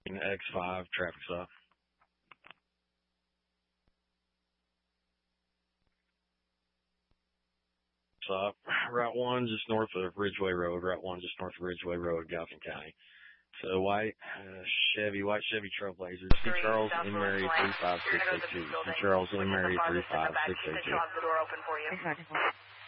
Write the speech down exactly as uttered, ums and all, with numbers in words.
X five, traffic stop. Stop. Route one, just north of Ridgeway Road. Route one, just north of Ridgeway Road, Galveston County. So white uh, Chevy, white Chevy Trailblazer. C. Charles M. Mary three five six eight two. C. Charles M. Mary three five six eight two. I'll have the door open for you.